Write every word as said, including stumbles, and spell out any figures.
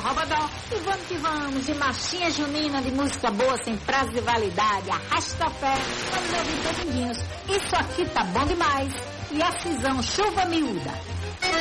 Forrobodó. E vamos que vamos, de marchinha junina, de música boa, sem prazo de validade, arrasta pé, vamos ouvir Dominguinhos. Isso aqui tá bom demais. E a cisão chuva miúda.